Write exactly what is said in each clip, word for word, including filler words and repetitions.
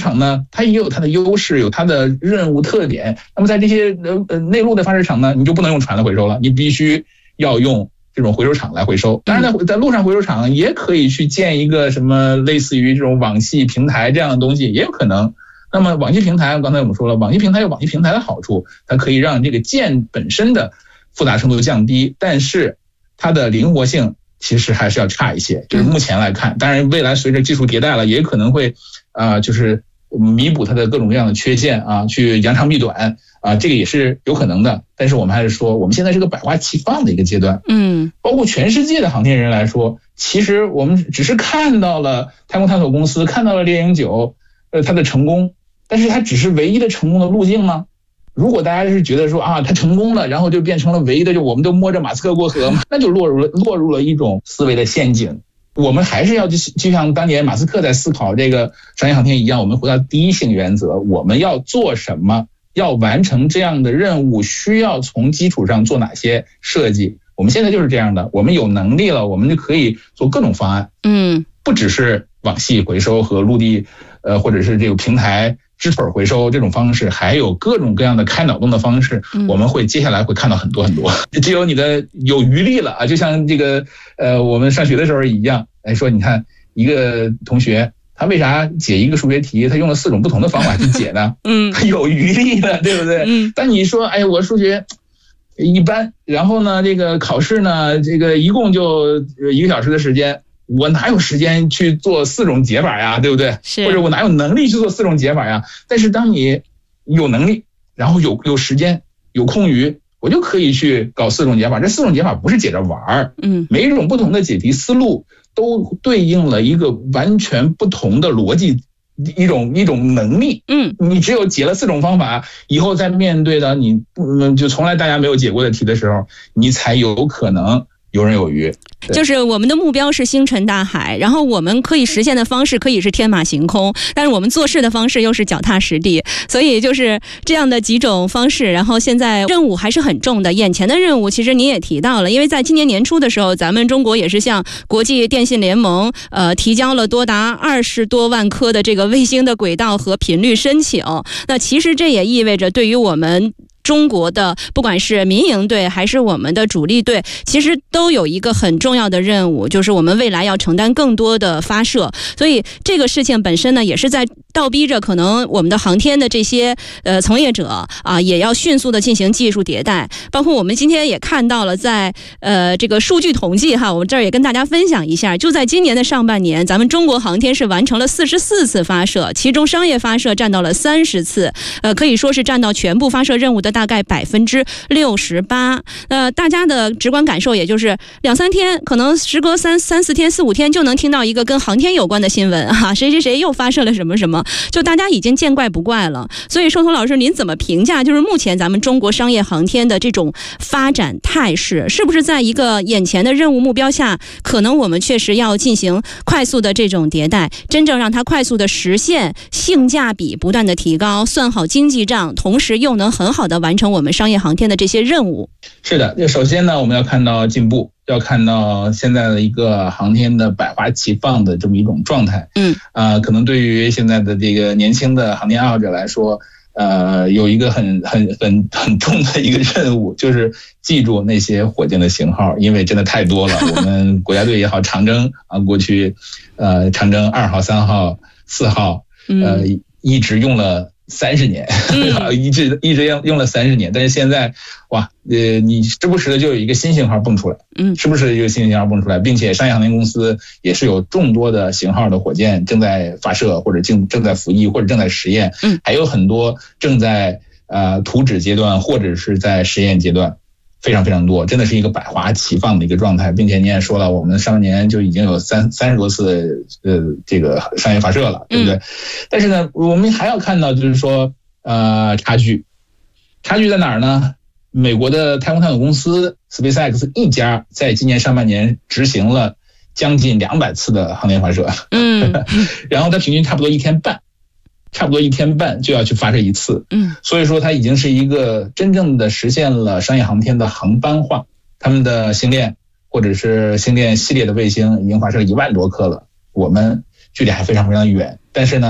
场呢，它也有它的优势，有它的任务特点。那么在这些呃内陆的发射场呢，你就不能用船来回收了，你必须要用这种回收厂来回收。当然在在陆上回收厂也可以去建一个什么类似于这种网系平台这样的东西，也有可能。那么网系平台，刚才我们说了，网系平台有网系平台的好处，它可以让这个舰本身的复杂程度降低，但是它的灵活性其实还是要差一些，就是目前来看。当然未来随着技术迭代了，也可能会啊、呃，就是弥补它的各种各样的缺陷啊，去扬长避短啊，这个也是有可能的。但是我们还是说，我们现在是个百花齐放的一个阶段，嗯，包括全世界的航天人来说，其实我们只是看到了太空探索公司，看到了猎鹰九，呃，它的成功，但是它只是唯一的成功的路径吗？如果大家是觉得说啊，它成功了，然后就变成了唯一的，就我们都摸着马斯克过河嘛，那就落入了落入了一种思维的陷阱。我们还是要就就像当年马斯克在思考这个商业航天一样，我们回到第一性原则，我们要做什么，要完成这样的任务，需要从基础上做哪些设计。我们现在就是这样的，我们有能力了，我们就可以做各种方案，嗯，不只是网系回收和陆地，呃，或者是这个平台支腿回收这种方式，还有各种各样的开脑洞的方式，我们会接下来会看到很多很多。只有你的有余力了啊，就像这个呃我们上学的时候一样，来说你看一个同学他为啥解一个数学题，他用了四种不同的方法去解呢？嗯，他有余力了，对不对？嗯。但你说，哎，我数学一般，然后呢，这个考试呢，这个一共就一个小时的时间。我哪有时间去做四种解法呀，对不对？是。或者我哪有能力去做四种解法呀？但是当你有能力，然后有有时间、有空余，我就可以去搞四种解法。这四种解法不是解着玩儿，嗯，每一种不同的解题思路都对应了一个完全不同的逻辑，一种一种能力。嗯，你只有解了四种方法，以后在面对的你嗯就从来大家没有解过的题的时候，你才有可能游刃有余。 就是我们的目标是星辰大海，然后我们可以实现的方式可以是天马行空，但是我们做事的方式又是脚踏实地，所以就是这样的几种方式。然后现在任务还是很重的，眼前的任务其实你也提到了，因为在今年年初的时候，咱们中国也是向国际电信联盟呃提交了多达二十多万颗的这个卫星的轨道和频率申请。那其实这也意味着对于我们中国的不管是民营队还是我们的主力队，其实都有一个很重要的任务，就是我们未来要承担更多的发射。所以这个事情本身呢，也是在倒逼着可能我们的航天的这些呃从业者啊，也要迅速的进行技术迭代。包括我们今天也看到了在，在呃这个数据统计哈，我们这儿也跟大家分享一下，就在今年的上半年，咱们中国航天是完成了四十四次发射，其中商业发射占到了三十次，呃可以说是占到全部发射任务的大概百分之六十八。呃，大家的直观感受也就是两三天，可能时隔三三四天、四五天就能听到一个跟航天有关的新闻哈、啊，谁谁谁又发射了什么什么，就大家已经见怪不怪了。所以寿头老师，您怎么评价就是目前咱们中国商业航天的这种发展态势？是不是在一个眼前的任务目标下，可能我们确实要进行快速的这种迭代，真正让它快速的实现性价比不断的提高，算好经济账，同时又能很好的完成我们商业航天的这些任务？ 是的，首先呢，我们要看到进步，要看到现在的一个航天的百花齐放的这么一种状态。嗯，啊、呃，可能对于现在的这个年轻的航天爱好者来说，呃，有一个很很很很重的一个任务，就是记住那些火箭的型号，因为真的太多了。我们国家队也好，长征啊，过去呃，长征二号、三号、四号，呃，一直用了三十年，嗯、一直一直用用了三十年，但是现在哇，呃，你时不时的就有一个新型号蹦出来，嗯，时不时的有一个新型号蹦出来，并且商业航天公司也是有众多的型号的火箭正在发射，或者正正在服役，或者正在实验，嗯，还有很多正在呃图纸阶段或者是在实验阶段。非常非常多，真的是一个百花齐放的一个状态，并且你也说了，我们上半年就已经有三三十多次呃这个商业发射了，对不对？嗯、但是呢，我们还要看到就是说呃差距，差距在哪儿呢？美国的太空探索公司 SpaceX 一家在今年上半年执行了将近两百次的航天发射，嗯，然后它平均差不多一天半。差不多一天半就要去发射一次，嗯，所以说它已经是一个真正的实现了商业航天的航班化。他们的星链或者是星链系列的卫星已经发射了一万多颗了，我们距离还非常非常远，但是呢，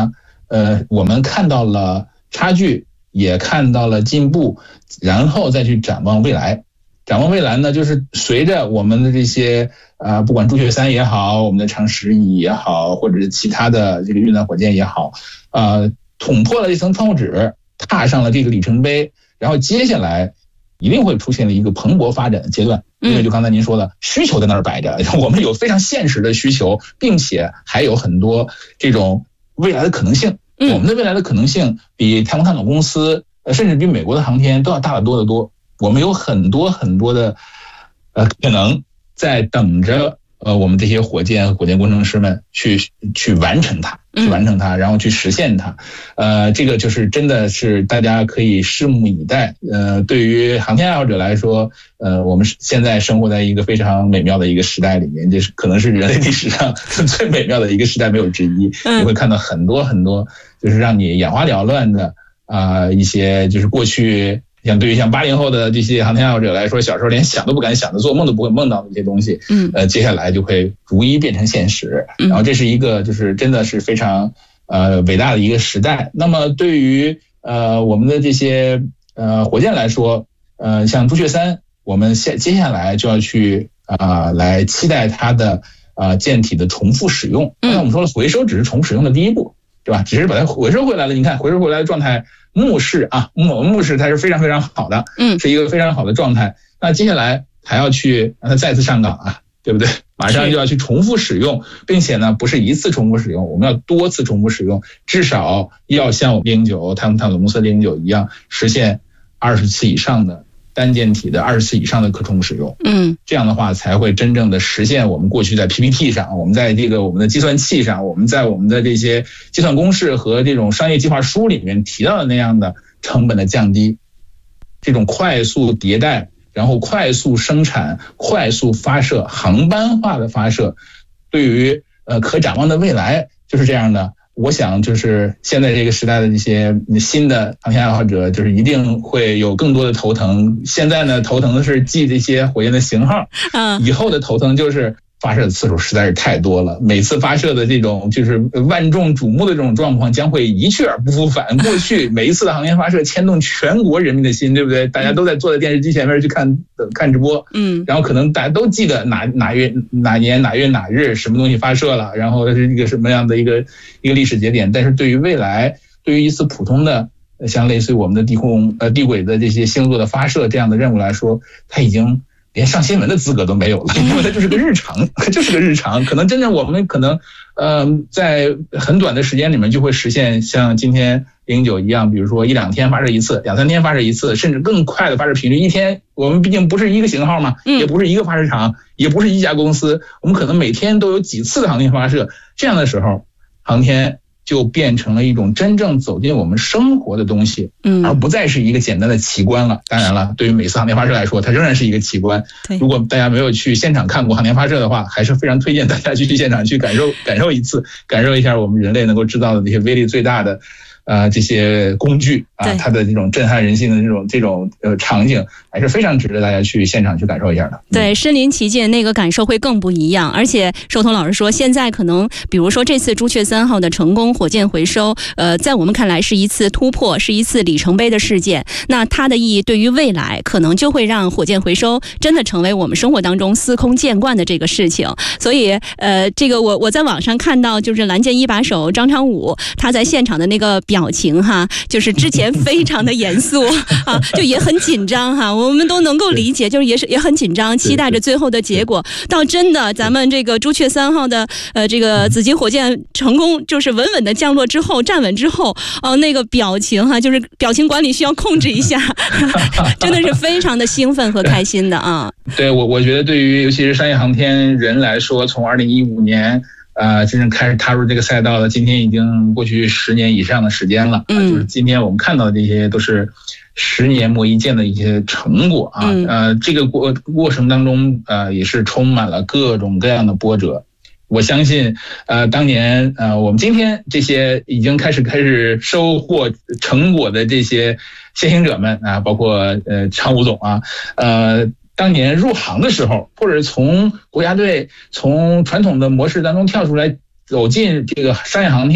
呃，我们看到了差距，也看到了进步，然后再去展望未来。展望未来呢，就是随着我们的这些呃，不管朱雀三也好，我们的长十一也好，或者是其他的这个运载火箭也好，呃，捅破了这层窗户纸，踏上了这个里程碑，然后接下来一定会出现了一个蓬勃发展的阶段。因为就刚才您说的，需求在那儿摆着，我们有非常现实的需求，并且还有很多这种未来的可能性。我们的未来的可能性比太空探索公司，甚至比美国的航天都要大得多得多。我们有很多很多的呃可能在等着呃我们这些火箭火箭工程师们去去完成它，去完成它，然后去实现它。呃，这个就是真的是大家可以拭目以待。呃，对于航天爱好者来说，呃，我们现在生活在一个非常美妙的一个时代里面，这是可能是人类历史上最美妙的一个时代，没有之一。你会看到很多很多，就是让你眼花缭乱的啊、呃、一些，就是过去。像对于像八零后的这些航天爱好者来说，小时候连想都不敢想的，做梦都不会梦到的一些东西，嗯，呃，接下来就会逐一变成现实。然后这是一个就是真的是非常呃伟大的一个时代。那么对于呃我们的这些呃火箭来说，呃像朱雀三，我们现接下来就要去啊、呃、来期待它的啊、呃、舰体的重复使用。刚才我们说了，回收只是重复使用的第一步，对吧？只是把它回收回来了。你看回收回来的状态。目视啊，目目视它是非常非常好的，嗯，是一个非常好的状态。那接下来还要去让它再次上岗啊，对不对？马上就要去重复使用，并且呢，不是一次重复使用，我们要多次重复使用，至少要像我们猎鹰九太空探索公司猎鹰九一样，实现二十次以上的单舰体的二十次以上的可重复使用。嗯，这样的话才会真正的实现我们过去在 P P T 上，我们在这个我们的计算器上，我们在我们的这些计算公式和这种商业计划书里面提到的那样的成本的降低，这种快速迭代，然后快速生产、快速发射、航班化的发射，对于呃可展望的未来就是这样的。我想就是现在这个时代的这些新的航天爱好者，就是一定会有更多的头疼。现在呢，头疼的是记这些火箭的型号，嗯，以后的头疼就是发射的次数实在是太多了，每次发射的这种就是万众瞩目的这种状况将会一去而不复返。过去每一次的航天发射牵动全国人民的心，对不对？大家都在坐在电视机前面去看看直播，嗯，然后可能大家都记得哪哪月哪年哪月哪日什么东西发射了，然后这是一个什么样的一个一个历史节点。但是对于未来，对于一次普通的像类似于我们的地空呃地轨的这些星座的发射这样的任务来说，它已经连上新闻的资格都没有了，因为它就是个日常，就是个日常。可能真正我们可能，呃，在很短的时间里面就会实现像今天零九一样，比如说一两天发射一次，两三天发射一次，甚至更快的发射频率。一天我们毕竟不是一个型号嘛，也不是一个发射场，也不是一家公司，我们可能每天都有几次的航天发射。这样的时候，航天就变成了一种真正走进我们生活的东西，嗯，而不再是一个简单的奇观了。当然了，对于每次航天发射来说，它仍然是一个奇观。如果大家没有去现场看过航天发射的话，还是非常推荐大家去去现场去感受感受一次，感受一下我们人类能够制造的这些威力最大的呃这些工具啊，它的这种震撼人心的这种这种呃场景，还是非常值得大家去现场去感受一下的。 对，身临其境那个感受会更不一样。而且寿彤老师说，现在可能比如说这次朱雀三号的成功火箭回收，呃，在我们看来是一次突破，是一次里程碑的事件。那它的意义对于未来，可能就会让火箭回收真的成为我们生活当中司空见惯的这个事情。所以，呃，这个我我在网上看到，就是蓝箭一把手张昌武他在现场的那个表情哈，就是之前非常的严肃啊，就也很紧张哈，我们都能够理解，就是也是也很紧张，期待着最后的结果。到真的咱们这个朱雀三号的呃这个紫金火箭成功就是稳稳的降落之后，站稳之后，哦、呃、那个表情哈，就是表情管理需要控制一下，真的是非常的兴奋和开心的啊。 对，我我觉得对于尤其是商业航天人来说，从二零一五年。呃，真正开始踏入这个赛道了，今天已经过去十年以上的时间了。嗯，就是今天我们看到的这些都是十年磨一剑的一些成果啊。嗯、呃，这个过过程当中，呃，也是充满了各种各样的波折。我相信，呃，当年呃，我们今天这些已经开始开始收获成果的这些先行者们啊，包括呃常武总啊，呃。当年入行的时候，或者从国家队从传统的模式当中跳出来，走进这个商业航天，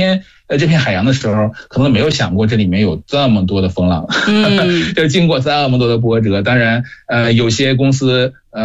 呃这片海洋的时候，可能没有想过这里面有这么多的风浪， 嗯， 就是经过这么多的波折。当然，呃，有些公司。呃